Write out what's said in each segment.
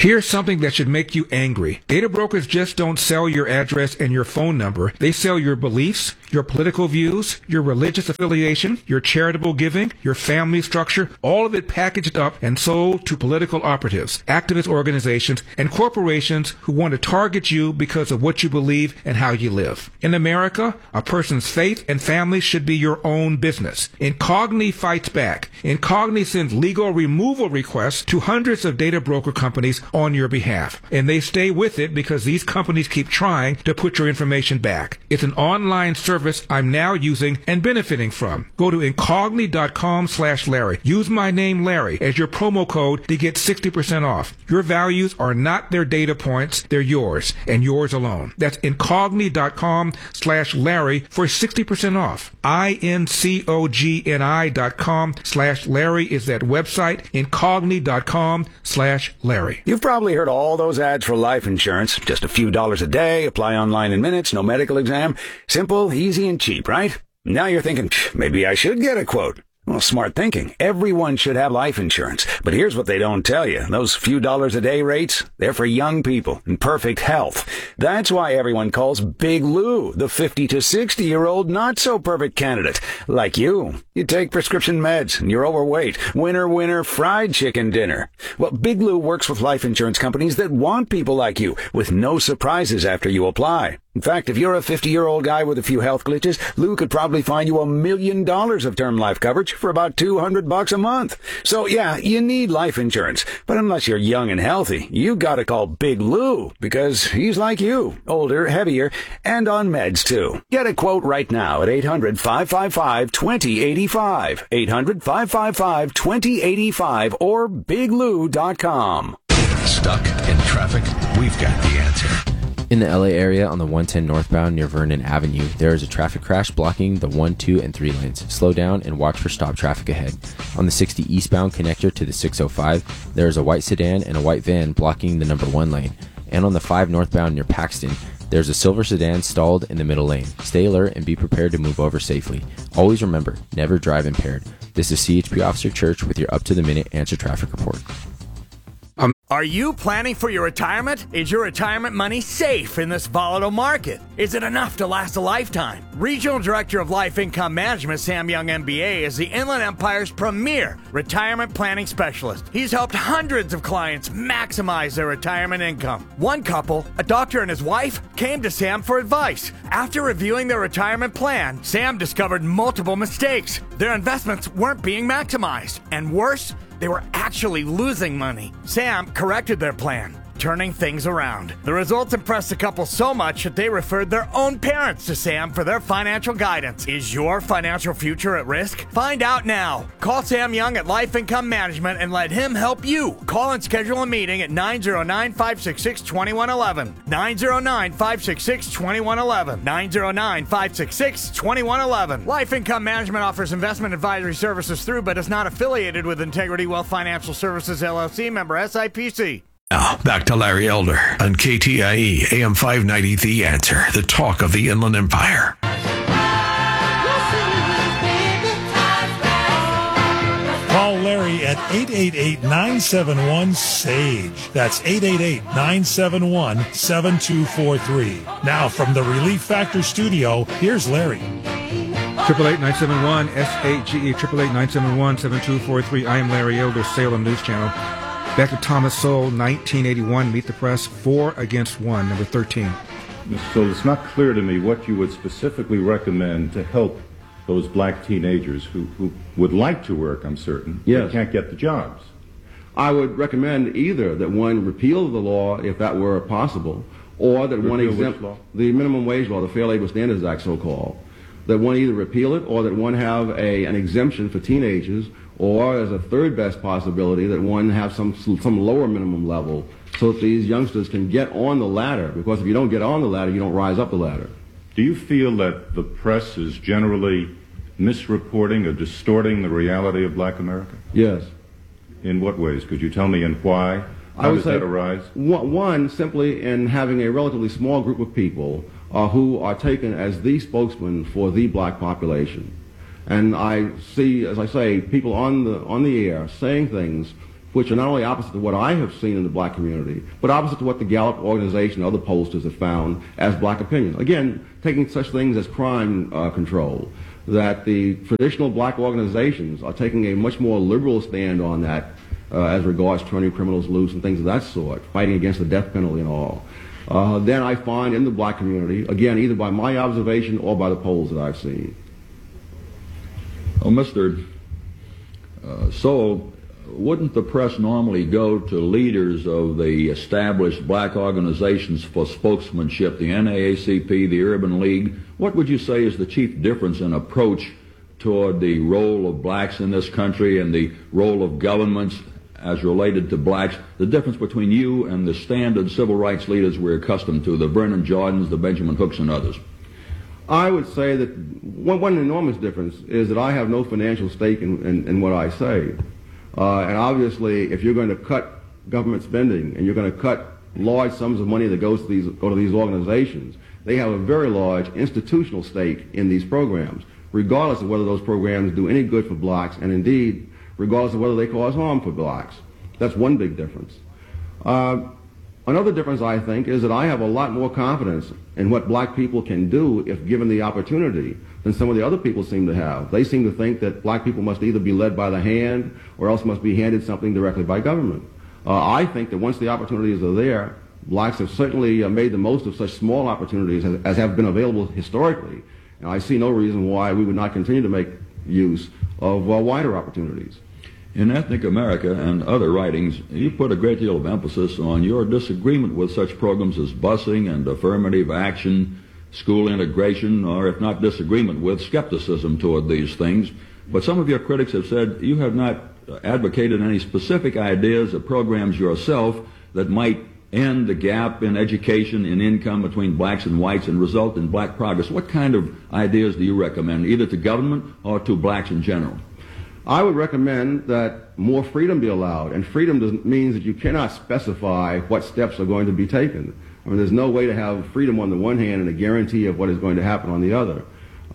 Here's something that should make you angry. Data brokers just don't sell your address and your phone number. They sell your beliefs, your political views, your religious affiliation, your charitable giving, your family structure, all of it packaged up and sold to political operatives, activist organizations, and corporations who want to target you because of what you believe and how you live. In America, a person's faith and family should be your own business. Incogni fights back. Incogni sends legal removal requests to hundreds of data broker companies on your behalf. And they stay with it because these companies keep trying to put your information back. It's an online service I'm now using and benefiting from. Go to incogni.com/Larry. Use my name Larry as your promo code to get 60% off. Your values are not their data points, they're yours and yours alone. That's incogni.com/Larry for 60% off. incogni.com/Larry is that website, incogni.com/Larry. You've probably heard all those ads for life insurance. Just a few dollars a day, apply online in minutes, no medical exam. Simple, easy, and cheap, right? Now you're thinking, maybe I should get a quote. Well, smart thinking. Everyone should have life insurance. But here's what they don't tell you. Those few dollars a day rates, they're for young people in perfect health. That's why everyone calls Big Lou the 50 to 60-year-old not-so-perfect candidate. Like you. You take prescription meds and you're overweight. Winner, winner, fried chicken dinner. Well, Big Lou works with life insurance companies that want people like you with no surprises after you apply. In fact, if you're a 50-year-old guy with a few health glitches, Lou could probably find you $1 million of term life coverage for about $200 a month. So yeah, you need life insurance. But unless you're young and healthy, you gotta call Big Lou because he's like you, older, heavier, and on meds too. Get a quote right now at 800-555-2085, 800-555-2085, or biglou.com. Stuck in traffic? We've got the answer. In the LA area on the 110 northbound near Vernon Avenue, there is a traffic crash blocking the 1, 2, and 3 lanes. Slow down and watch for stop traffic ahead. On the 60 eastbound connector to the 605, there is a white sedan and a white van blocking the number 1 lane. And on the 5 northbound near Paxton, there's a silver sedan stalled in the middle lane. Stay alert and be prepared to move over safely. Always remember, never drive impaired. This is CHP Officer Church with your up-to-the-minute answer traffic report. Are you planning for your retirement? Is your retirement money safe in this volatile market? Is it enough to last a lifetime? Regional Director of Life Income Management, Sam Young MBA, is the Inland Empire's premier retirement planning specialist. He's helped hundreds of clients maximize their retirement income. One couple, a doctor and his wife, came to Sam for advice. After reviewing their retirement plan, Sam discovered multiple mistakes. Their investments weren't being maximized. And worse, they were actually losing money. Sam corrected their plan, turning things around. The results impressed the couple so much that they referred their own parents to Sam for their financial guidance. Is your financial future at risk? Find out now. Call Sam Young at Life Income Management and let him help you. Call and schedule a meeting at 909-566-2111. 909-566-2111. 909-566-2111. Life Income Management offers investment advisory services through but is not affiliated with Integrity Wealth Financial Services, LLC, member SIPC. Now, back to Larry Elder on KTIE, AM 590, The Answer, the talk of the Inland Empire. Call Larry at 888-971-SAGE. That's 888-971-7243. Now, from the Relief Factor studio, here's Larry. 888-971-SAGE, 888-971-7243. I am Larry Elder, Salem News Channel. Back to Thomas Sowell, 1981, Meet the Press, 4 against 1, number 13. So it's not clear to me what you would specifically recommend to help those black teenagers who would like to work, I'm certain, yes, but can't get the jobs. I would recommend either that one repeal the law, if that were possible, or that one exempt the minimum wage law, the Fair Labor Standards Act, so-called, that one either repeal it or that one have an exemption for teenagers, or as a third best possibility, that one have some lower minimum level so that these youngsters can get on the ladder, because if you don't get on the ladder, you don't rise up the ladder. Do you feel that the press is generally misreporting or distorting the reality of black America? Yes. In what ways? Could you tell me and why? How does that arise? One, simply in having a relatively small group of people who are taken as the spokesman for the black population. And I see, as I say, people on the air saying things which are not only opposite to what I have seen in the black community, but opposite to what the Gallup organization and other pollsters have found as black opinion. Again, taking such things as crime control, that the traditional black organizations are taking a much more liberal stand on that as regards turning criminals loose and things of that sort, fighting against the death penalty and all. Then I find in the black community, again, either by my observation or by the polls that I've seen. Well, Mr. Sowell, wouldn't the press normally go to leaders of the established black organizations for spokesmanship, the NAACP, the Urban League? What would you say is the chief difference in approach toward the role of blacks in this country and the role of governments as related to blacks, the difference between you and the standard civil rights leaders we're accustomed to, the Vernon Jordans, the Benjamin Hooks, and others? I would say that one enormous difference is that I have no financial stake in what I say. And obviously, if you're going to cut government spending and you're going to cut large sums of money that go to these organizations, they have a very large institutional stake in these programs, regardless of whether those programs do any good for blacks, and indeed, regardless of whether they cause harm for blacks. That's one big difference. Another difference, I think, is that I have a lot more confidence in what black people can do if given the opportunity than some of the other people seem to have. They seem to think that black people must either be led by the hand or else must be handed something directly by government. I think that once the opportunities are there, blacks have certainly made the most of such small opportunities as have been available historically. And I see no reason why we would not continue to make use of wider opportunities. In Ethnic America and other writings, you put a great deal of emphasis on your disagreement with such programs as busing and affirmative action, school integration, or if not disagreement with, skepticism toward these things. But some of your critics have said you have not advocated any specific ideas or programs yourself that might end the gap in education and income between blacks and whites and result in black progress. What kind of ideas do you recommend, either to government or to blacks in general? I would recommend that more freedom be allowed, and freedom means that you cannot specify what steps are going to be taken. I mean, there's no way to have freedom on the one hand and a guarantee of what is going to happen on the other.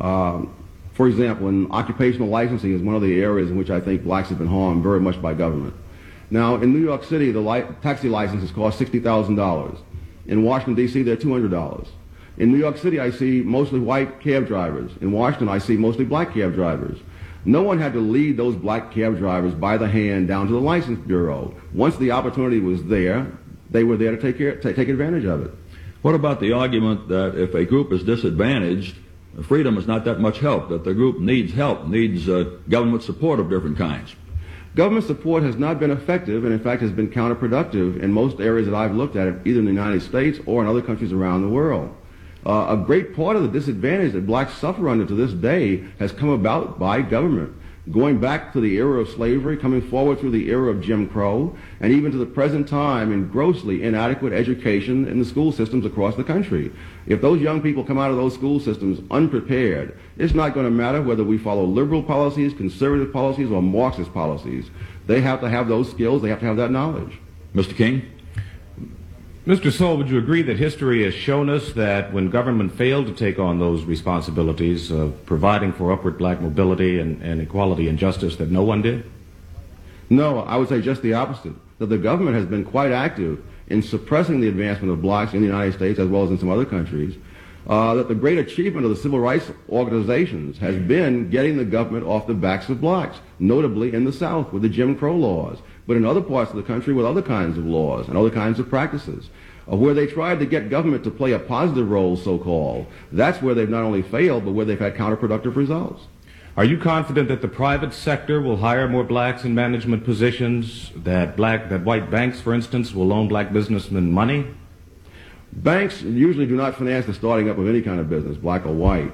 For example, in occupational licensing is one of the areas in which I think blacks have been harmed very much by government. Now, in New York City, the taxi licenses cost $60,000. In Washington, D.C., they're $200. In New York City, I see mostly white cab drivers. In Washington, I see mostly black cab drivers. No one had to lead those black cab drivers by the hand down to the license bureau. Once the opportunity was there, they were there to take advantage of it. What about the argument that if a group is disadvantaged, freedom is not that much help, that the group needs help, needs government support of different kinds? Government support has not been effective and in fact has been counterproductive in most areas that I've looked at, either in the United States or in other countries around the world. A great part of the disadvantage that blacks suffer under to this day has come about by government. Going back to the era of slavery, coming forward through the era of Jim Crow, and even to the present time in grossly inadequate education in the school systems across the country. If those young people come out of those school systems unprepared, it's not going to matter whether we follow liberal policies, conservative policies, or Marxist policies. They have to have those skills, they have to have that knowledge. Mr. King? Mr. Sowell, would you agree that history has shown us that when government failed to take on those responsibilities of providing for upward black mobility and equality and justice, that no one did? No, I would say just the opposite, that the government has been quite active in suppressing the advancement of blacks in the United States as well as in some other countries, that the great achievement of the civil rights organizations has been getting the government off the backs of blacks, notably in the South with the Jim Crow laws, but in other parts of the country with other kinds of laws and other kinds of practices, where they tried to get government to play a positive role, so-called. That's where they've not only failed, but where they've had counterproductive results. Are you confident that the private sector will hire more blacks in management positions, that white banks, for instance, will loan black businessmen money? Banks usually do not finance the starting up of any kind of business, black or white.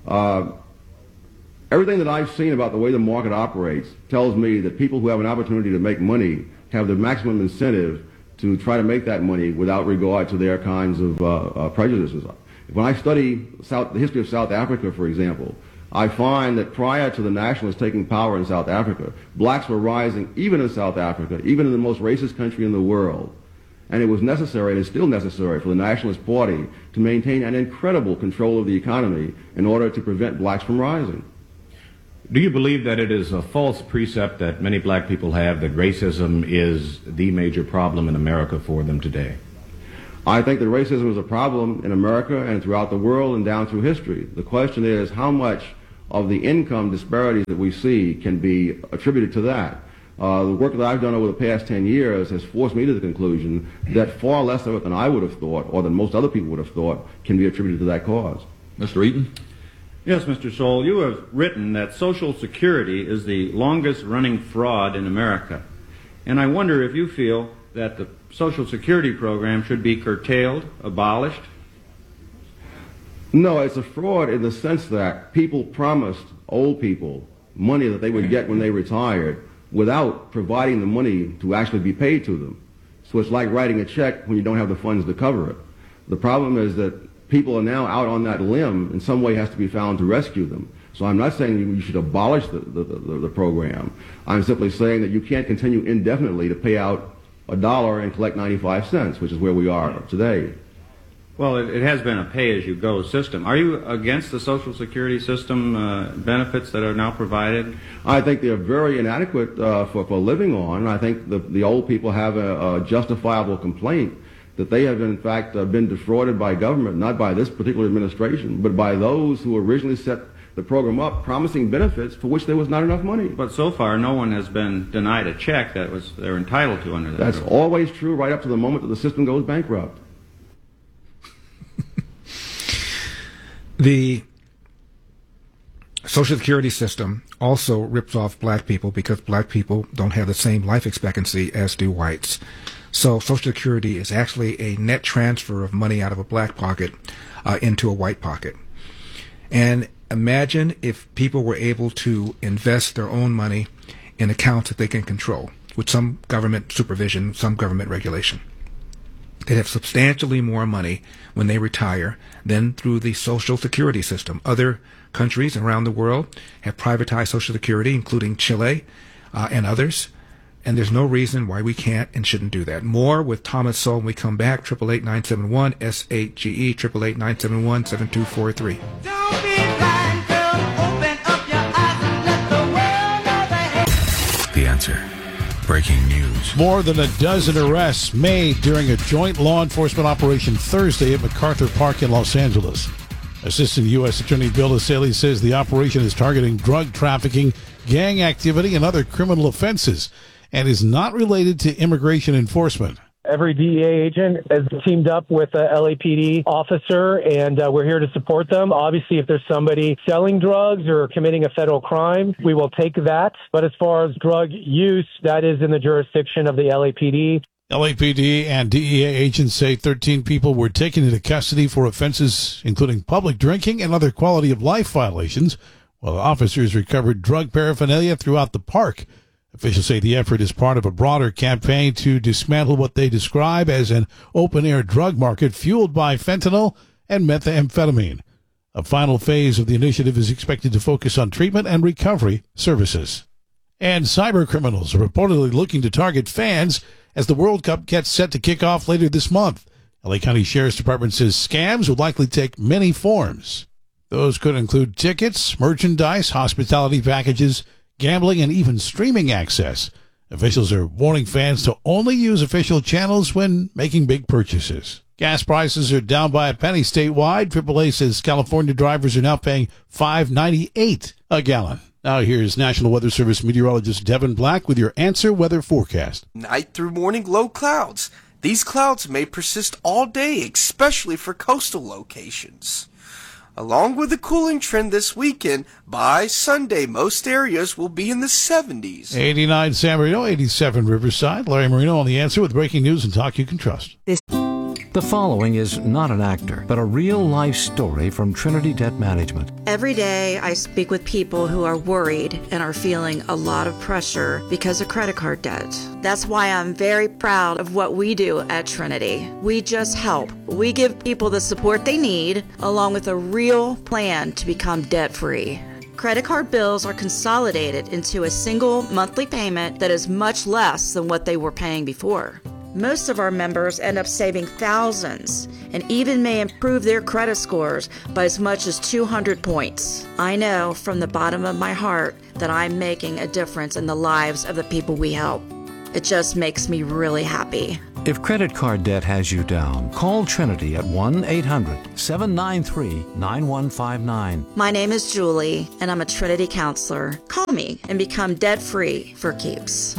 Everything that I've seen about the way the market operates tells me that people who have an opportunity to make money have the maximum incentive to try to make that money without regard to their kinds of prejudices. When I study the history of South Africa, for example, I find that prior to the nationalists taking power in South Africa, blacks were rising even in South Africa, even in the most racist country in the world. And it was necessary, and is still necessary, for the Nationalist Party to maintain an incredible control of the economy in order to prevent blacks from rising. Do you believe that it is a false precept that many black people have that racism is the major problem in America for them today? I think that racism is a problem in America and throughout the world and down through history. The question is how much of the income disparities that we see can be attributed to that. The work that I've done over the past 10 years has forced me to the conclusion that far less of it than I would have thought, or than most other people would have thought, can be attributed to that cause. Mr. Eaton? Yes, Mr. Soule, you have written that Social Security is the longest-running fraud in America. And I wonder if you feel that the Social Security program should be curtailed, abolished? No, it's a fraud in the sense that people promised old people money that they would get when they retired without providing the money to actually be paid to them. So it's like writing a check when you don't have the funds to cover it. The problem is that people are now out on that limb, and some way has to be found to rescue them. So I'm not saying you should abolish the program. I'm simply saying that you can't continue indefinitely to pay out $1 and collect 95 cents, which is where we are today. Well, it has been a pay-as-you-go system. Are you against the Social Security system benefits that are now provided? I think they're very inadequate for living on. I think the old people have a justifiable complaint that they have, in fact, been defrauded by government, not by this particular administration, but by those who originally set the program up, promising benefits for which there was not enough money. But so far, no one has been denied a check that they're entitled to under that. That's always true right up to the moment that the system goes bankrupt. The Social Security system also rips off black people because black people don't have the same life expectancy as do whites. So Social Security is actually a net transfer of money out of a black pocket into a white pocket. And imagine if people were able to invest their own money in accounts that they can control with some government supervision, some government regulation. They have substantially more money when they retire than through the Social Security system. Other countries around the world have privatized Social Security, including Chile and others. And there's no reason why we can't and shouldn't do that. More with Thomas Sowell when we come back. 888-971-SHGE, 888-971-7243. Don't be blind, girl. Open up your eyes and let the world know that. The Answer. Breaking news. More than a dozen arrests made during a joint law enforcement operation Thursday at MacArthur Park in Los Angeles. Assistant U.S. Attorney Bill Assaley says the operation is targeting drug trafficking, gang activity, and other criminal offenses, and is not related to immigration enforcement. Every DEA agent is teamed up with a LAPD officer, and we're here to support them. Obviously, if there's somebody selling drugs or committing a federal crime, we will take that. But as far as drug use, that is in the jurisdiction of the LAPD. LAPD and DEA agents say 13 people were taken into custody for offenses including public drinking and other quality of life violations, while officers recovered drug paraphernalia throughout the park. Officials say the effort is part of a broader campaign to dismantle what they describe as an open-air drug market fueled by fentanyl and methamphetamine. A final phase of the initiative is expected to focus on treatment and recovery services. And cyber criminals are reportedly looking to target fans as the World Cup gets set to kick off later this month. LA County Sheriff's Department says scams would likely take many forms. Those could include tickets, merchandise, hospitality packages, gambling, and even streaming access. Officials are warning fans to only use official channels when making big purchases. Gas prices are down by a penny statewide. AAA says California drivers are now paying $5.98 a gallon. Now here's National Weather Service meteorologist Devin Black with your Answer Weather Forecast. Night through morning, low clouds. These clouds may persist all day, especially for coastal locations. Along with the cooling trend this weekend, by Sunday, most areas will be in the 70s. 89 San Marino, 87 Riverside. Larry Marino on The Answer with breaking news and talk you can trust. The following is not an actor, but a real-life story from Trinity Debt Management. Every day I speak with people who are worried and are feeling a lot of pressure because of credit card debt. That's why I'm very proud of what we do at Trinity. We just help. We give people the support they need, along with a real plan to become debt-free. Credit card bills are consolidated into a single monthly payment that is much less than what they were paying before. Most of our members end up saving thousands and even may improve their credit scores by as much as 200 points. I know from the bottom of my heart that I'm making a difference in the lives of the people we help. It just makes me really happy. If credit card debt has you down, call Trinity at 1-800-793-9159. My name is Julie, and I'm a Trinity counselor. Call me and become debt-free for keeps.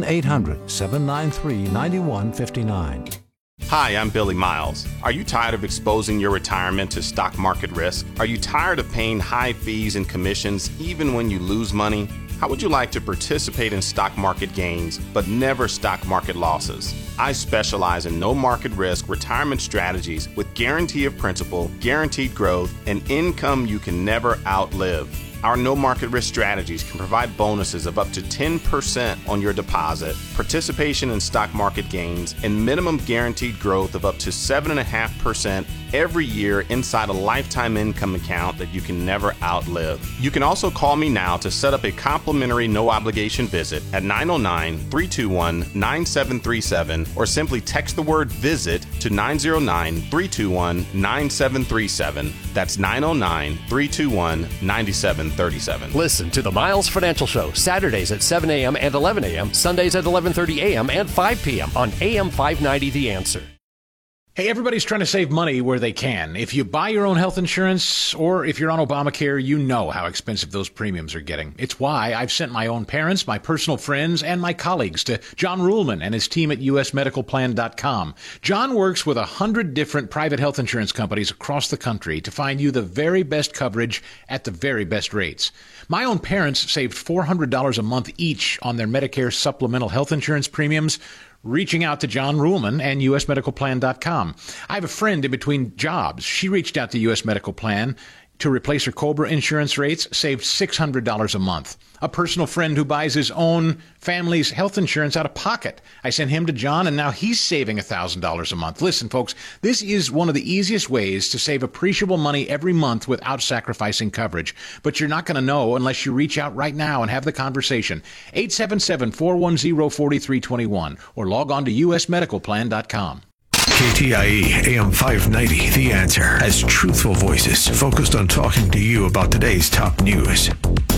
1-800-793-9159. Hi, I'm Billy Miles. Are you tired of exposing your retirement to stock market risk? Are you tired of paying high fees and commissions even when you lose money? How would you like to participate in stock market gains, but never stock market losses? I specialize in no market risk retirement strategies with guarantee of principal, guaranteed growth, and income you can never outlive. Our no market risk strategies can provide bonuses of up to 10% on your deposit, participation in stock market gains, and minimum guaranteed growth of up to 7.5% every year inside a lifetime income account that you can never outlive. You can also call me now to set up a complimentary no obligation visit at 909-321-9737 or simply text the word visit to 909-321-9737. That's 909-321-9737. Listen to the Miles Financial Show Saturdays at 7 a.m. and 11 a.m., Sundays at 11:30 a.m. and 5 p.m. on AM 590 The Answer. Hey, everybody's trying to save money where they can. If you buy your own health insurance or if you're on Obamacare, you know how expensive those premiums are getting. It's why I've sent my own parents, my personal friends, and my colleagues to John Ruhlman and his team at usmedicalplan.com. John works with 100 different private health insurance companies across the country to find you the very best coverage at the very best rates. My own parents saved $400 a month each on their Medicare supplemental health insurance premiums, reaching out to John Ruhlman and usmedicalplan.com. I have a friend in between jobs. She reached out to US Medical Plan to replace her COBRA insurance rates, saved $600 a month. A personal friend who buys his own family's health insurance out of pocket. I sent him to John, and now he's saving $1,000 a month. Listen, folks, this is one of the easiest ways to save appreciable money every month without sacrificing coverage. But you're not going to know unless you reach out right now and have the conversation. 877-410-4321 or log on to usmedicalplan.com. KTIE AM 590, The Answer, has truthful voices focused on talking to you about today's top news.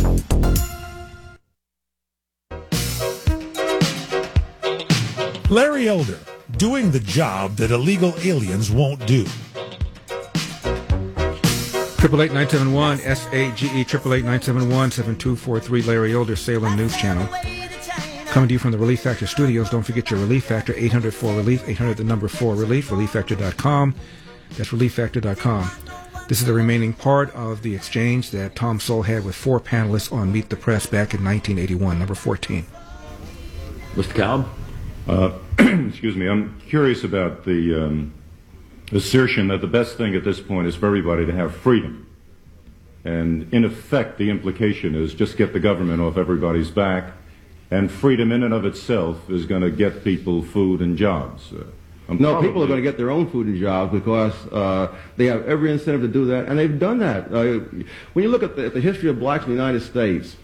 Larry Elder, doing the job that illegal aliens won't do. 888-971 SAGE 888-971-7243 Larry Elder, Salem News Channel. Coming to you from the Relief Factor Studios. Don't forget your Relief Factor, 800-4RELIEF, 800-4RELIEF, ReliefFactor.com. That's ReliefFactor.com. This is the remaining part of the exchange that Tom Sowell had with 4 panelists on Meet the Press back in 1981, number 14. Mr. Cobb? Excuse me. I'm curious about the assertion that the best thing at this point is for everybody to have freedom. And in effect, the implication is just get the government off everybody's back. And freedom in and of itself is going to get people food and jobs. No, people are going to get their own food and jobs because they have every incentive to do that, and they've done that. When you look at the history of blacks in the United States,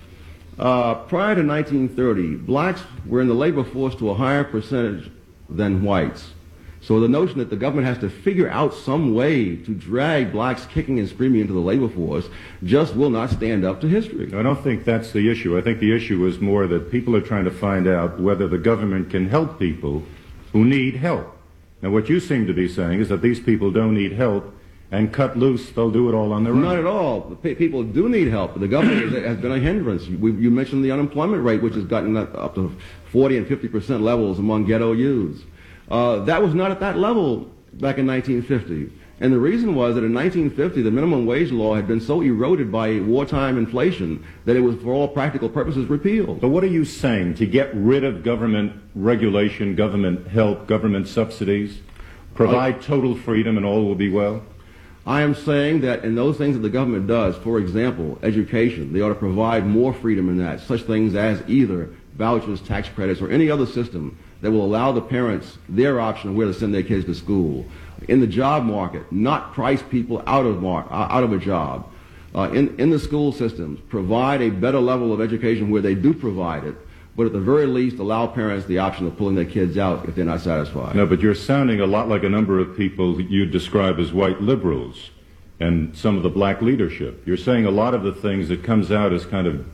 prior to 1930, blacks were in the labor force to a higher percentage than whites. So the notion that the government has to figure out some way to drag blacks kicking and screaming into the labor force just will not stand up to history. I don't think that's the issue. I think the issue is more that people are trying to find out whether the government can help people who need help. Now, what you seem to be saying is that these people don't need help, and cut loose, they'll do it all on their own. Not at all. People do need help. The government has been a hindrance. You mentioned the unemployment rate, which has gotten up to 40 and 50% levels among ghetto youths. That was not at that level back in 1950. And the reason was that in 1950, the minimum wage law had been so eroded by wartime inflation that it was, for all practical purposes, repealed. But what are you saying? To get rid of government regulation, government help, government subsidies, provide total freedom and all will be well? I am saying that in those things that the government does, for example, education, they ought to provide more freedom in that, such things as either vouchers, tax credits, or any other system that will allow the parents their option of where to send their kids to school. In the job market, not price people out of a job. In the school systems, provide a better level of education where they do provide it, but at the very least allow parents the option of pulling their kids out if they're not satisfied. No, but you're sounding a lot like a number of people that you describe as white liberals and some of the black leadership. You're saying a lot of the things that comes out as kind of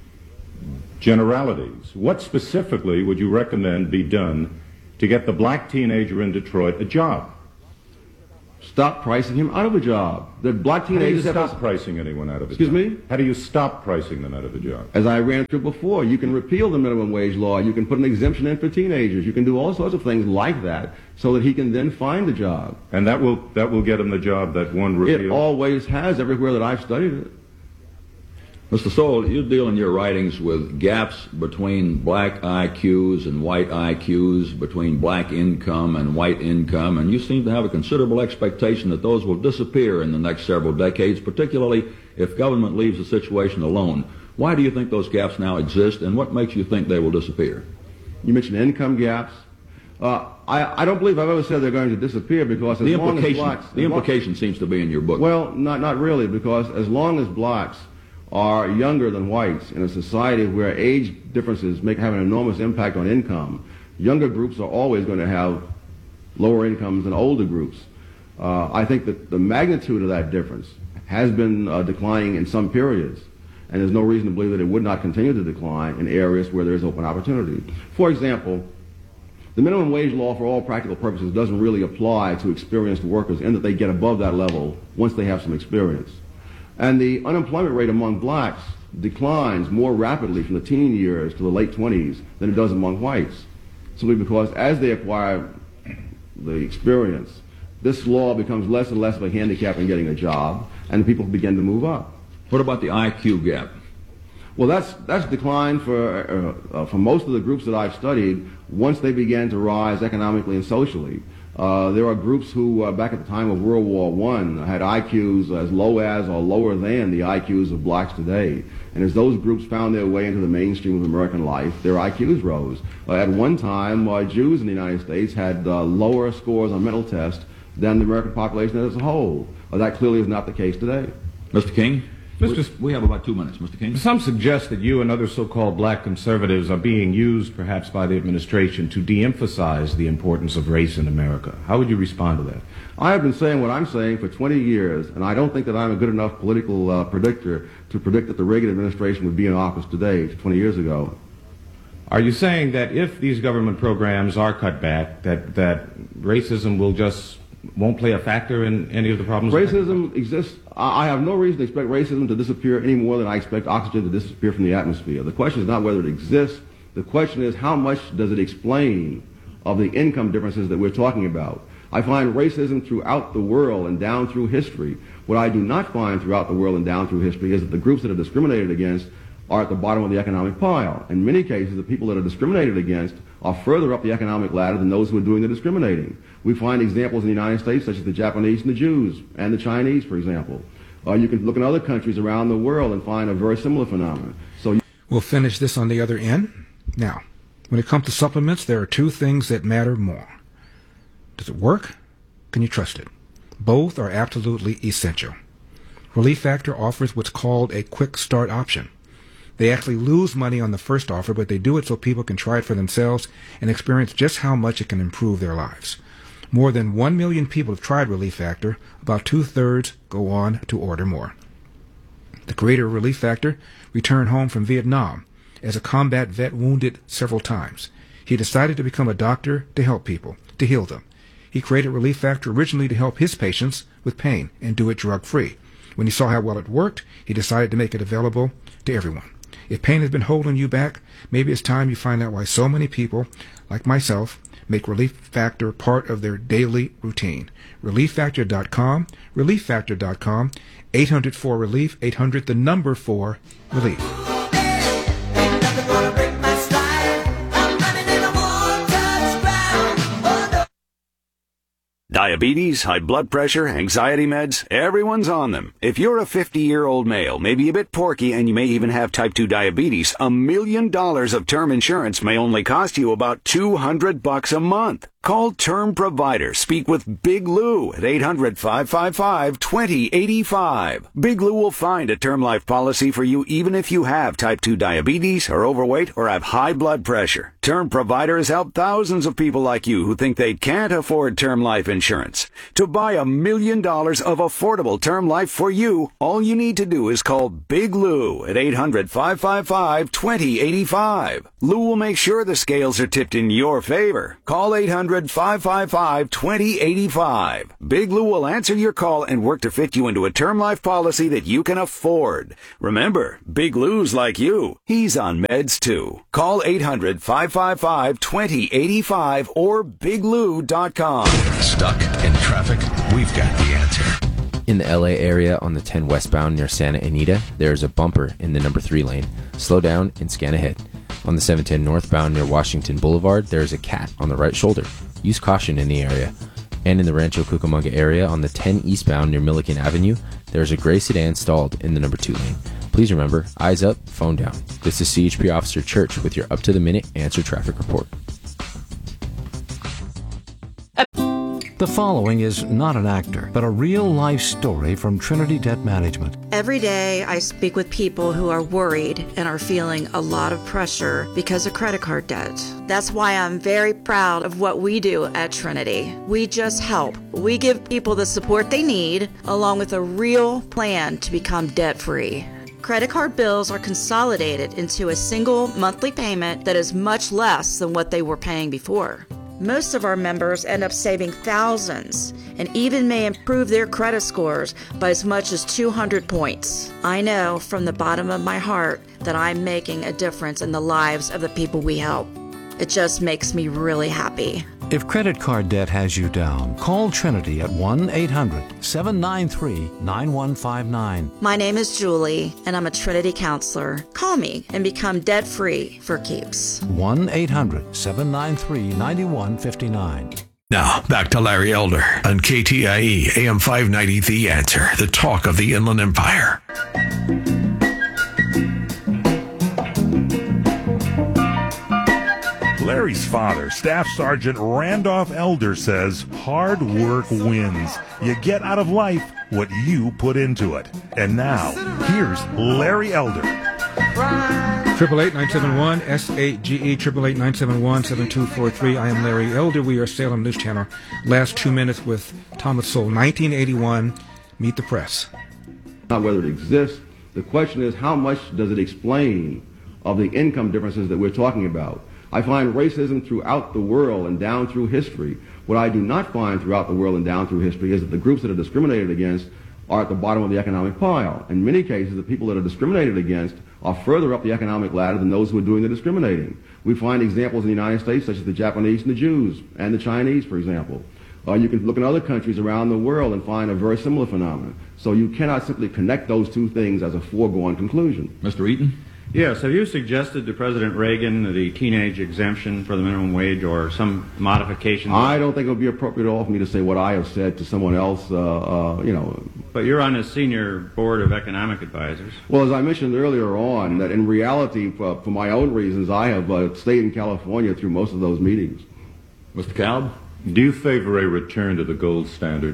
generalities. What specifically would you recommend be done to get the black teenager in Detroit a job? Stop pricing him out of a job. The black teenagers How do you stop pricing anyone out of a job? Excuse me? How do you stop pricing them out of a job? As I ran through before, you can repeal the minimum wage law. You can put an exemption in for teenagers. You can do all sorts of things like that so that he can then find a job. And that will get him the job that one repeal? It always has everywhere that I've studied it. Mr. Sowell, you deal in your writings with gaps between black IQs and white IQs, between black income and white income, and you seem to have a considerable expectation that those will disappear in the next several decades, particularly if government leaves the situation alone. Why do you think those gaps now exist, and what makes you think they will disappear? You mentioned income gaps. I don't believe I've ever said they're going to disappear because as long as blacks... The implication seems to be in your book. Well, not really, because as long as blacks are younger than whites in a society where age differences have an enormous impact on income, younger groups are always going to have lower incomes than older groups. I think that the magnitude of that difference has been declining in some periods, and there's no reason to believe that it would not continue to decline in areas where there is open opportunity. For example, the minimum wage law for all practical purposes doesn't really apply to experienced workers in that they get above that level once they have some experience. And the unemployment rate among blacks declines more rapidly from the teen years to the late 20s than it does among whites, simply because as they acquire the experience, this law becomes less and less of a handicap in getting a job, and people begin to move up. What about the IQ gap? Well, that's declined for most of the groups that I've studied once they began to rise economically and socially. There are groups who, back at the time of World War I, had IQs as low as or lower than the IQs of blacks today. And as those groups found their way into the mainstream of American life, their IQs rose. At one time, Jews in the United States had lower scores on mental tests than the American population as a whole. That clearly is not the case today. Mr. King? We have about 2 minutes, Mr. King. Some suggest that you and other so-called black conservatives are being used, perhaps by the administration, to de-emphasize the importance of race in America. How would you respond to that? I have been saying what I'm saying for 20 years, and I don't think that I'm a good enough political predictor to predict that the Reagan administration would be in office today, 20 years ago. Are you saying that if these government programs are cut back, that racism won't play a factor in any of the problems? Racism exists. I have no reason to expect racism to disappear any more than I expect oxygen to disappear from the atmosphere. The question is not whether it exists. The question is how much does it explain of the income differences that we're talking about. I find racism throughout the world and down through history. What I do not find throughout the world and down through history is that the groups that are discriminated against are at the bottom of the economic pile. In many cases, the people that are discriminated against are further up the economic ladder than those who are doing the discriminating. We find examples in the United States, such as the Japanese and the Jews, and the Chinese, for example. You can look in other countries around the world and find a very similar phenomenon. We'll finish this on the other end. Now, when it comes to supplements, there are two things that matter more. Does it work? Can you trust it? Both are absolutely essential. Relief Factor offers what's called a quick start option. They actually lose money on the first offer, but they do it so people can try it for themselves and experience just how much it can improve their lives. More than 1 million people have tried Relief Factor. About 2/3 go on to order more. The creator of Relief Factor returned home from Vietnam as a combat vet wounded several times. He decided to become a doctor to help people, to heal them. He created Relief Factor originally to help his patients with pain and do it drug-free. When he saw how well it worked, he decided to make it available to everyone. If pain has been holding you back, maybe it's time you find out why so many people, like myself, make Relief Factor part of their daily routine. ReliefFactor.com, ReliefFactor.com, 800-4-RELIEF, 800 the number 4 relief. Diabetes, high blood pressure, anxiety meds, everyone's on them. If you're a 50-year-old male, maybe a bit porky, and you may even have type 2 diabetes, $1 million of term insurance may only cost you about $200 a month. Call Term Provider. Speak with Big Lou at 800-555-2085. Big Lou will find a term life policy for you even if you have type 2 diabetes, are overweight, or have high blood pressure. Term Provider has helped thousands of people like you who think they can't afford term life insurance. To buy $1 million of affordable term life for you, all you need to do is call Big Lou at 800-555-2085. Lou will make sure the scales are tipped in your favor. Call 800-555-2085. Big Lou will answer your call and work to fit you into a term life policy that you can afford. Remember, Big Lou's like you. He's on meds too. Call 800-555-2085 or biglou.com. Stuck in traffic? We've got the answer. In the LA area on the 10 westbound near Santa Anita, there is a bumper in the number 3 lane. Slow down and scan ahead. On the 710 northbound near Washington Boulevard, there is a cat on the right shoulder. Use caution in the area. And in the Rancho Cucamonga area on the 10 eastbound near Milliken Avenue, there is a gray sedan stalled in the number 2 lane. Please remember, eyes up, phone down. This is CHP Officer Church with your up-to-the-minute answer traffic report. The following is not an actor, but a real-life story from Trinity Debt Management. Every day I speak with people who are worried and are feeling a lot of pressure because of credit card debt. That's why I'm very proud of what we do at Trinity. We just help. We give people the support they need, along with a real plan to become debt-free. Credit card bills are consolidated into a single monthly payment that is much less than what they were paying before. Most of our members end up saving thousands and even may improve their credit scores by as much as 200 points. I know from the bottom of my heart that I'm making a difference in the lives of the people we help. It just makes me really happy. If credit card debt has you down, call Trinity at 1-800-793-9159. My name is Julie, and I'm a Trinity counselor. Call me and become debt-free for keeps. 1-800-793-9159. Now, back to Larry Elder on KTIE AM 590, The Answer, the talk of the Inland Empire. Larry's father, Staff Sergeant Randolph Elder, says hard work wins. You get out of life what you put into it. And now, here's Larry Elder. 888-971-SAGE, 888-971-7243. I am Larry Elder. We are Salem News Channel. Last 2 minutes with Thomas Sowell. 1981, Meet the Press. Not whether it exists. The question is, how much does it explain of the income differences that we're talking about? I find racism throughout the world and down through history. What I do not find throughout the world and down through history is that the groups that are discriminated against are at the bottom of the economic pile. In many cases, the people that are discriminated against are further up the economic ladder than those who are doing the discriminating. We find examples in the United States, such as the Japanese and the Jews, and the Chinese, for example. You can look in other countries around the world and find a very similar phenomenon. So you cannot simply connect those two things as a foregone conclusion. Mr. Eaton? Yes, have you suggested to President Reagan the teenage exemption for the minimum wage or some modification? I don't think it would be appropriate at all for me to say what I have said to someone else, But you're on a senior board of economic advisors. Well, as I mentioned earlier on, that in reality, for my own reasons, I have stayed in California through most of those meetings. Mr. Kalb? Do you favor a return to the gold standard?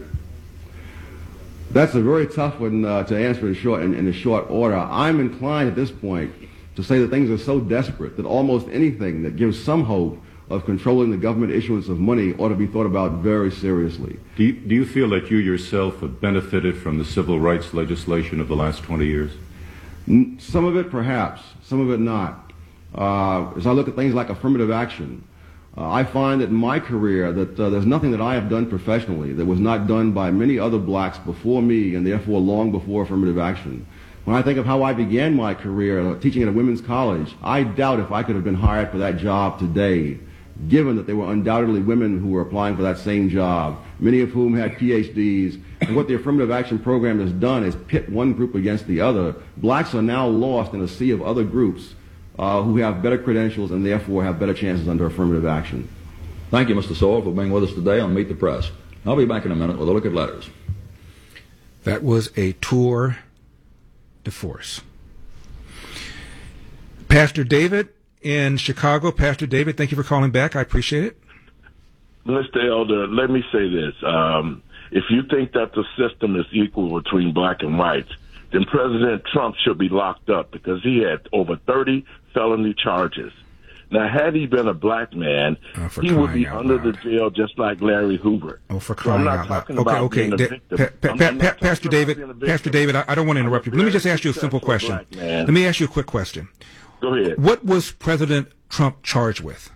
That's a very tough one to answer in a short order. I'm inclined at this point to say that things are so desperate that almost anything that gives some hope of controlling the government issuance of money ought to be thought about very seriously. Do you feel that you yourself have benefited from the civil rights legislation of the last 20 years? Some of it perhaps, some of it not. As I look at things like affirmative action, I find that in my career that there's nothing that I have done professionally that was not done by many other blacks before me and therefore long before affirmative action. When I think of how I began my career teaching at a women's college, I doubt if I could have been hired for that job today, given that there were undoubtedly women who were applying for that same job, many of whom had PhDs. And what the affirmative action program has done is pit one group against the other. Blacks are now lost in a sea of other groups who have better credentials and therefore have better chances under affirmative action. Thank you, Mr. Sowell, for being with us today on Meet the Press. I'll be back in a minute with a look at letters. That was a tour de force. Pastor David in Chicago. Pastor David, thank you for calling back. I appreciate it. Mr. Elder, let me say this. If you think that the system is equal between black and whites, then President Trump should be locked up because he had over 30 felony charges. Now, had he been a black man, he would be under the jail just like Larry Hoover. Oh, for crying out loud. Okay. Pastor David, I don't want to interrupt you, but let me just ask you a simple question. Let me ask you a quick question. Go ahead. What was President Trump charged with?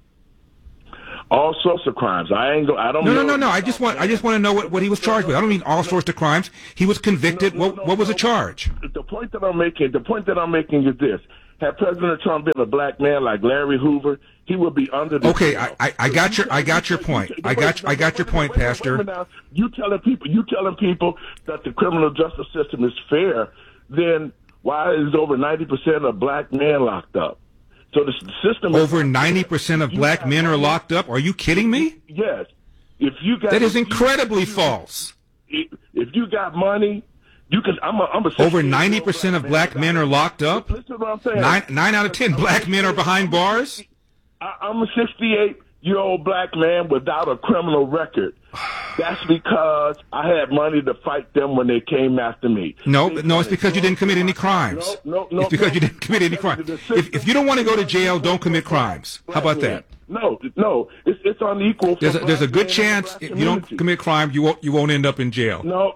All sorts of crimes. I don't know. No. I just want to know what he was charged with. I don't mean all sorts of crimes. He was convicted. What was the charge? The point that I'm making is this. Had President Trump been a black man like Larry Hoover, he would be under the jail. I got your point. I got your point, Pastor. You telling people that the criminal justice system is fair, then why is over 90% of black men locked up? So the system over 90% of black men are locked up. Are you kidding me? Yes. That is incredibly false. If you got money, you can. Over 90% of black men are locked up. Listen to what I'm saying. 9 out of 10 black men are behind bars. I'm a 68-year-old black man without a criminal record. That's because I had money to fight them when they came after me. No, it's because you didn't commit any crimes. No. It's because you didn't commit any crimes. If you don't want to go to jail, don't commit crimes. How about that? No, it's unequal. There's a good chance if you don't commit crime, you won't end up in jail. No.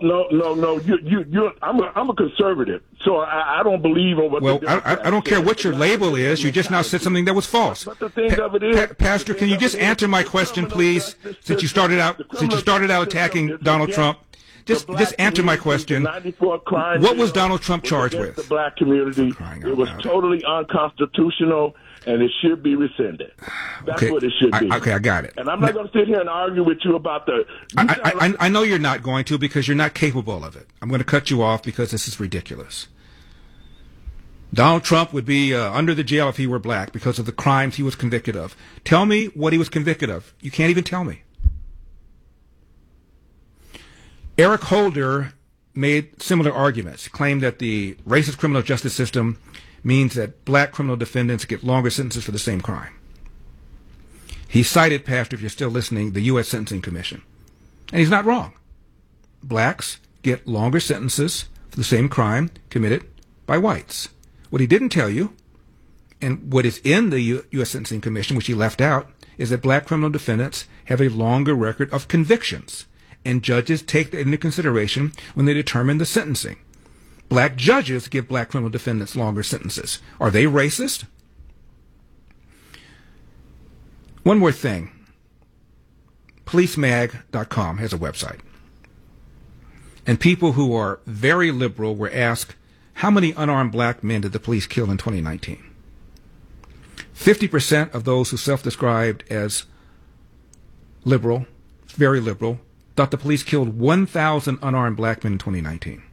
I'm a conservative, so I don't believe in what. Well, I don't care what your label is. You just now said something that was false. But the thing of it is, Pastor, can you just answer my question, please? Since you started out attacking Donald Trump. Just answer my question. What was Donald Trump charged with? The black community. It was totally unconstitutional, and it should be rescinded. That's what it should be. Okay, I got it. And I'm not going to sit here and argue with you about the. I know you're not going to because you're not capable of it. I'm going to cut you off because this is ridiculous. Donald Trump would be under the jail if he were black because of the crimes he was convicted of. Tell me what he was convicted of. You can't even tell me. Eric Holder made similar arguments, claimed that the racist criminal justice system means that black criminal defendants get longer sentences for the same crime. He cited, Pastor, if you're still listening, the U.S. Sentencing Commission. And he's not wrong. Blacks get longer sentences for the same crime committed by whites. What he didn't tell you, and what is in the U.S. Sentencing Commission, which he left out, is that black criminal defendants have a longer record of convictions. And judges take that into consideration when they determine the sentencing. Black judges give black criminal defendants longer sentences. Are they racist? One more thing. PoliceMag.com has a website. And people who are very liberal were asked, how many unarmed black men did the police kill in 2019? 50% of those who self-described as liberal, very liberal, thought the police killed 1,000 unarmed black men in 2019.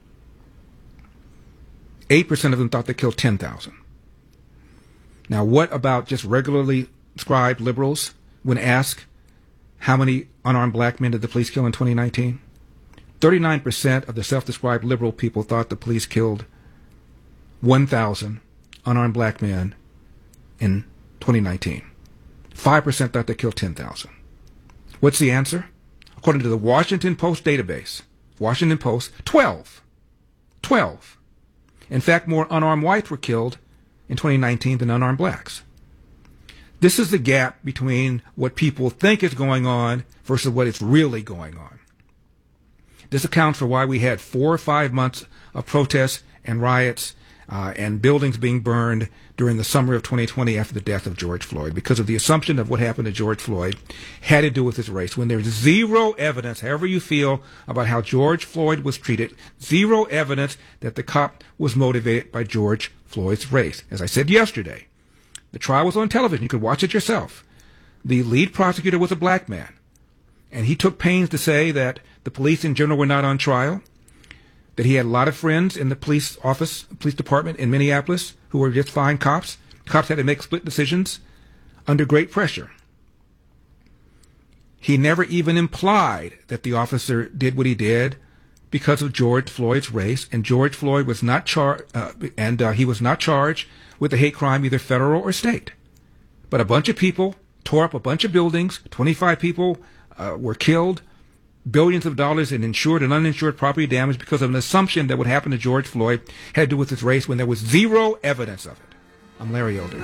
8% of them thought they killed 10,000. Now, what about just regularly described liberals when asked how many unarmed black men did the police kill in 2019? 39% of the self-described liberal people thought the police killed 1,000 unarmed black men in 2019. 5% thought they killed 10,000. What's the answer? According to the Washington Post database, Washington Post, 12. 12. In fact, more unarmed whites were killed in 2019 than unarmed blacks. This is the gap between what people think is going on versus what is really going on. This accounts for why we had 4 or 5 months of protests and riots and buildings being burned during the summer of 2020 after the death of George Floyd, because of the assumption of what happened to George Floyd had to do with his race, when there's zero evidence, however you feel about how George Floyd was treated, zero evidence that the cop was motivated by George Floyd's race. As I said yesterday, the trial was on television. You could watch it yourself. The lead prosecutor was a black man, and he took pains to say that the police in general were not on trial, that he had a lot of friends in the police department in Minneapolis who were just fine cops. Cops had to make split decisions under great pressure. He never even implied that the officer did what he did because of George Floyd's race, and George Floyd was not he was not charged with a hate crime, either federal or state. But a bunch of people tore up a bunch of buildings. 25 people were killed. Billions of dollars in insured and uninsured property damage because of an assumption that what happened to George Floyd had to do with his race when there was zero evidence of it. I'm Larry Elder.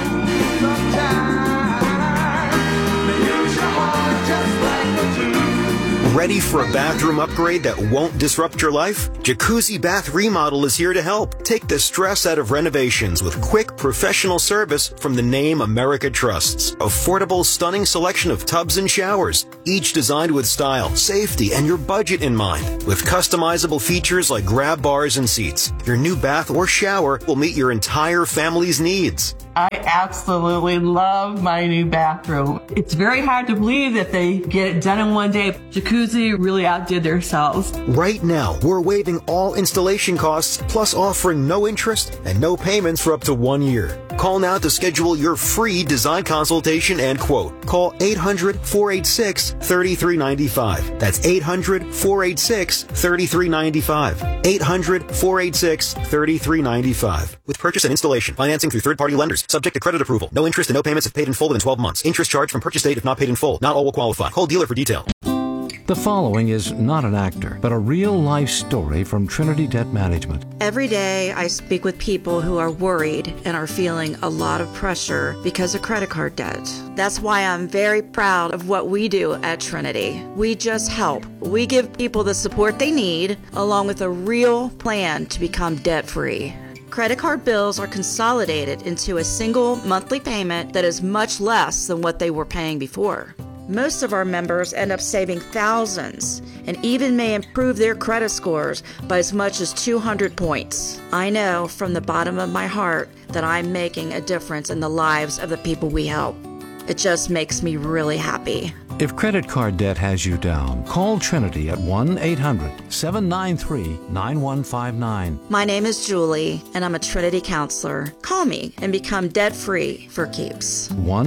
Ready for a bathroom upgrade that won't disrupt your life? Jacuzzi Bath Remodel is here to help. Take the stress out of renovations with quick, professional service from the name America trusts. Affordable, stunning selection of tubs and showers, each designed with style, safety, and your budget in mind. With customizable features like grab bars and seats, your new bath or shower will meet your entire family's needs. I absolutely love my new bathroom. It's very hard to believe that they get it done in one day. Jacuzzi really outdid themselves. Right now, we're waiving all installation costs, plus offering no interest and no payments for up to 1 year. Call now to schedule your free design consultation and quote. Call 800-486-3395. That's 800-486-3395. 800-486-3395. With purchase and installation, financing through third-party lenders, subject to credit approval. No interest and no payments if paid in full within 12 months. Interest charged from purchase date if not paid in full. Not all will qualify. Call dealer for detail. The following is not an actor, but a real-life story from Trinity Debt Management. Every day I speak with people who are worried and are feeling a lot of pressure because of credit card debt. That's why I'm very proud of what we do at Trinity. We just help. We give people the support they need, along with a real plan to become debt-free. Credit card bills are consolidated into a single monthly payment that is much less than what they were paying before. Most of our members end up saving thousands and even may improve their credit scores by as much as 200 points. I know from the bottom of my heart that I'm making a difference in the lives of the people we help. It just makes me really happy. If credit card debt has you down, call Trinity at 1-800-793-9159. My name is Julie, and I'm a Trinity counselor. Call me and become debt-free for keeps.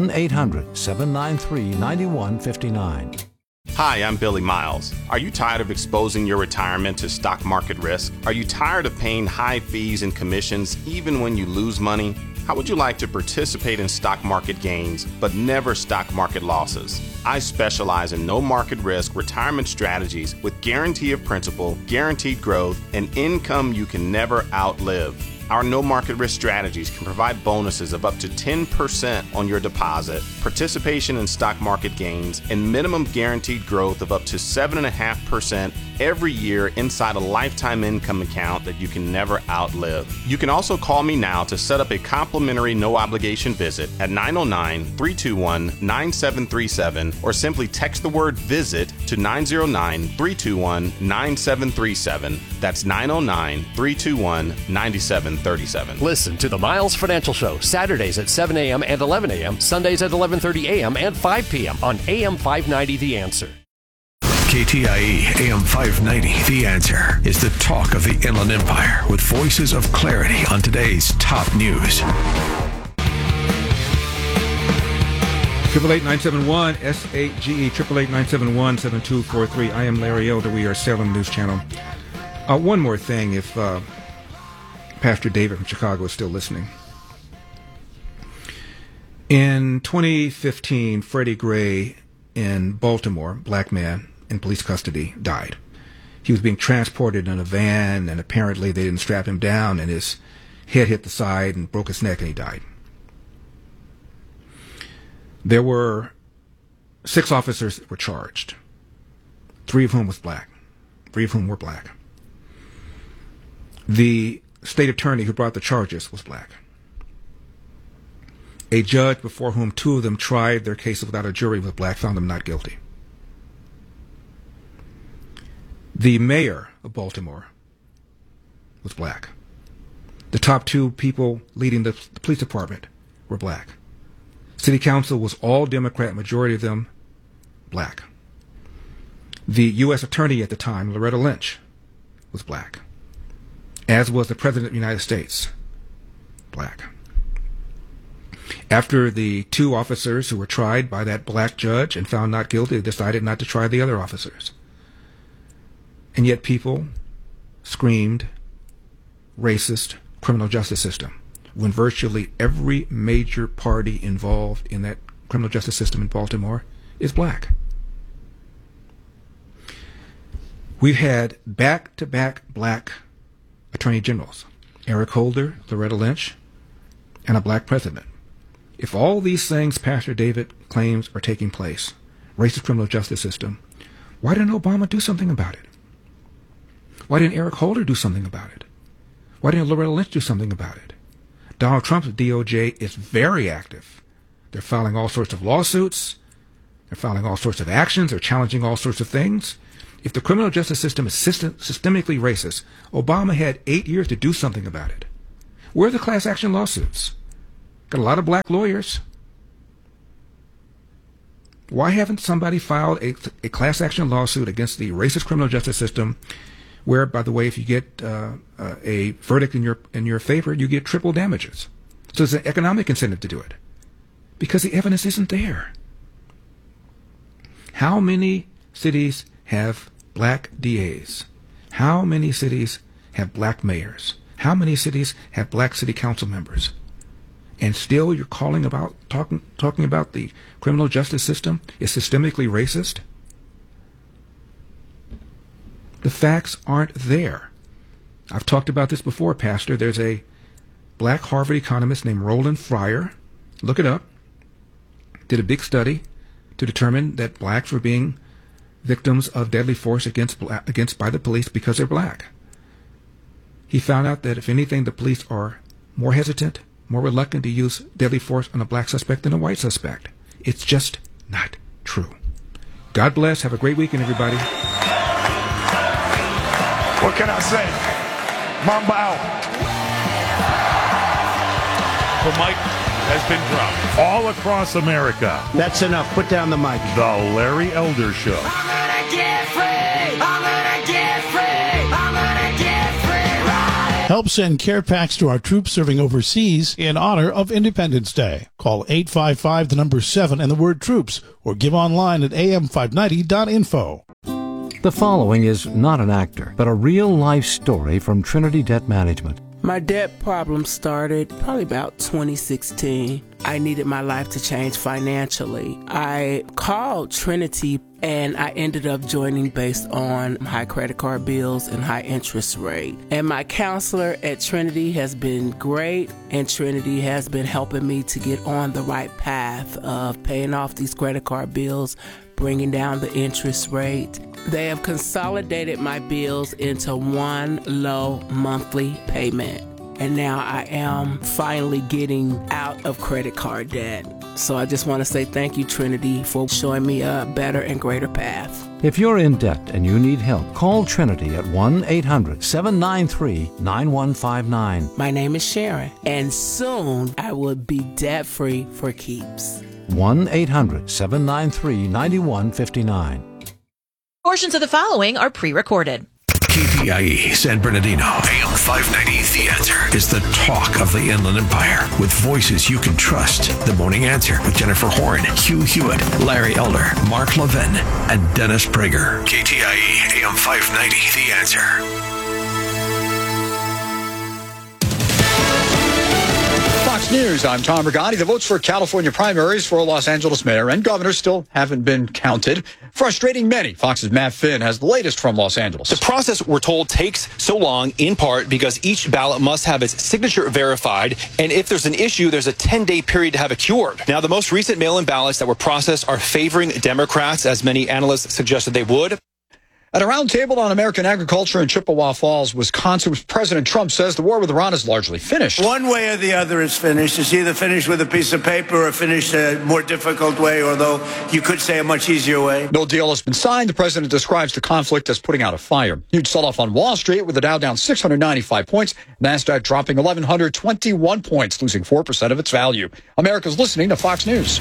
1-800-793-9159. Hi, I'm Billy Miles. Are you tired of exposing your retirement to stock market risk? Are you tired of paying high fees and commissions even when you lose money? How would you like to participate in stock market gains, but never stock market losses? I specialize in no market risk retirement strategies with guarantee of principal, guaranteed growth, and income you can never outlive. Our no market risk strategies can provide bonuses of up to 10% on your deposit, participation in stock market gains, and minimum guaranteed growth of up to 7.5% every year inside a lifetime income account that you can never outlive. You can also call me now to set up a complimentary no obligation visit at 909-321-9737 or simply text the word visit to 909-321-9737. That's 909-321-9737. Listen to the Miles Financial Show Saturdays at 7 a.m. and 11 a.m., Sundays at 11:30 a.m. and 5 p.m. on AM 590 The Answer. KTIE AM 590, The Answer, is the talk of the Inland Empire with voices of clarity on today's top news. 888-971 SAGE 888-971-7243. I am Larry Elder. We are Salem News Channel. One more thing, if Pastor David from Chicago is still listening. In 2015, Freddie Gray in Baltimore, black man in police custody, died. He was being transported in a van, and apparently they didn't strap him down, and his head hit the side and broke his neck, and he died. There were 6 officers that were charged, 3 of whom were black. The state attorney who brought the charges was black. A judge before whom 2 of them tried their cases without a jury was black, found them not guilty. The mayor of Baltimore was black. The top 2 people leading the police department were black. City council was all Democrat, majority of them black. The U.S. attorney at the time, Loretta Lynch, was black, as was the President of the United States, black. After the 2 officers who were tried by that black judge and found not guilty, they decided not to try the other officers. And yet people screamed, racist, criminal justice system, when virtually every major party involved in that criminal justice system in Baltimore is black. We've had back-to-back black attorney generals, Eric Holder, Loretta Lynch, and a black president. If all these things Pastor David claims are taking place, racist criminal justice system, why didn't Obama do something about it? Why didn't Eric Holder do something about it? Why didn't Loretta Lynch do something about it? Donald Trump's DOJ is very active. They're filing all sorts of lawsuits. They're filing all sorts of actions. They're challenging all sorts of things. If the criminal justice system is systemically racist, Obama had 8 years to do something about it. Where are the class action lawsuits? Got a lot of black lawyers. Why haven't somebody filed a class action lawsuit against the racist criminal justice system where, by the way, if you get a verdict in your favor, you get triple damages? So there's an economic incentive to do it because the evidence isn't there. How many cities have black DAs? How many cities have black mayors? How many cities have black city council members? And still you're talking about the criminal justice system is systemically racist? The facts aren't there. I've talked about this before, Pastor. There's a black Harvard economist named Roland Fryer. Look it up. Did a big study to determine that blacks were being victims of deadly force against by the police because they're black. He found out that if anything, the police are more hesitant, more reluctant to use deadly force on a black suspect than a white suspect. It's just not true. God bless. Have a great weekend, everybody. What can I say? Mamba out. The mic has been dropped all across America. That's enough. Put down the mic. The Larry Elder Show. I'm gonna get free. I'm gonna get free. I'm gonna get free. Right. Help send care packs to our troops serving overseas in honor of Independence Day. Call 855 the number 7 and the word troops, or give online at am590.info. The following is not an actor, but a real-life story from Trinity Debt Management. My debt problem started probably about 2016. I needed my life to change financially. I called Trinity and I ended up joining based on high credit card bills and high interest rate. And my counselor at Trinity has been great, and Trinity has been helping me to get on the right path of paying off these credit card bills, bringing down the interest rate. They have consolidated my bills into one low monthly payment. And now I am finally getting out of credit card debt. So I just want to say thank you, Trinity, for showing me a better and greater path. If you're in debt and you need help, call Trinity at 1-800-793-9159. My name is Sharon, and soon I will be debt-free for keeps. 1-800-793-9159. Portions of the following are pre-recorded. KTIE San Bernardino, AM 590, The Answer, is the talk of the Inland Empire with voices you can trust. The Morning Answer with Jennifer Horn, Hugh Hewitt, Larry Elder, Mark Levin, and Dennis Prager. KTIE AM 590, The Answer. Fox News, I'm Tom Rigotti. The votes for California primaries for Los Angeles mayor and governor still haven't been counted, frustrating many. Fox's Matt Finn has the latest from Los Angeles. The process, we're told, takes so long in part because each ballot must have its signature verified, and if there's an issue, there's a 10-day period to have it cured. Now, the most recent mail-in ballots that were processed are favoring Democrats, as many analysts suggested they would. At a roundtable on American agriculture in Chippewa Falls, Wisconsin, President Trump says the war with Iran is largely finished. One way or the other is finished. It's either finished with a piece of paper or finished a more difficult way, although you could say a much easier way. No deal has been signed. The president describes the conflict as putting out a fire. Huge sell-off on Wall Street with the Dow down 695 points, NASDAQ dropping 1,121 points, losing 4% of its value. America's listening to Fox News.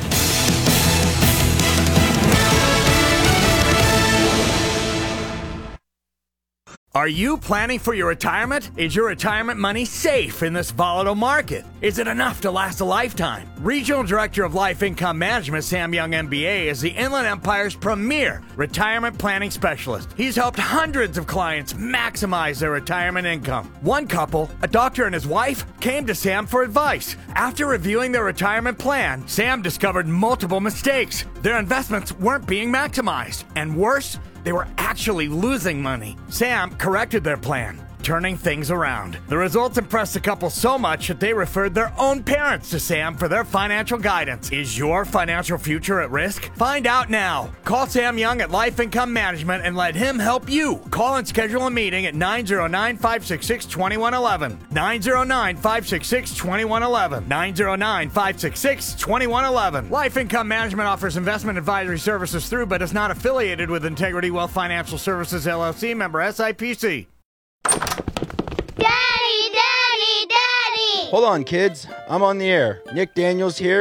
Are you planning for your retirement? Is your retirement money safe in this volatile market? Is it enough to last a lifetime? Regional Director of Life Income Management, Sam Young MBA, is the Inland Empire's premier retirement planning specialist. He's helped hundreds of clients maximize their retirement income. One couple, a doctor and his wife, came to Sam for advice. After reviewing their retirement plan, Sam discovered multiple mistakes. Their investments weren't being maximized. And worse, they were actually losing money. Sam corrected their plan, turning things around. The results impressed the couple so much that they referred their own parents to Sam for their financial guidance. Is your financial future at risk? Find out now. Call Sam Young at Life Income Management and let him help you. Call and schedule a meeting at 909-566-2111. 909-566-2111. 909-566-2111. Life Income Management offers investment advisory services through but is not affiliated with Integrity Wealth Financial Services, LLC, member SIPC. Daddy! Hold on, kids. I'm on the air. Nick Daniels here.